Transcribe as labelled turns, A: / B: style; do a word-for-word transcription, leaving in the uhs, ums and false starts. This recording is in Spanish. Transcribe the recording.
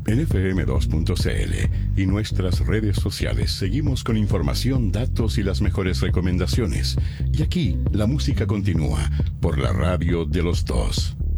A: En F M dos punto C L y nuestras redes sociales seguimos con información, datos y las mejores recomendaciones. Y aquí la música continúa por la radio de los dos.